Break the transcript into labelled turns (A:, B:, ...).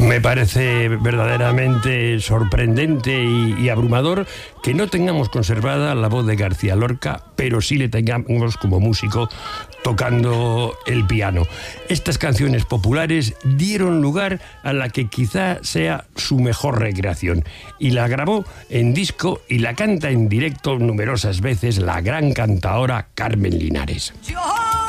A: Me parece verdaderamente sorprendente y abrumador que no tengamos conservada la voz de García Lorca, pero sí le tengamos como músico tocando el piano. Estas canciones populares dieron lugar a la que quizá sea su mejor recreación, y la grabó en disco y la canta en directo numerosas veces la gran cantaora Carmen Linares.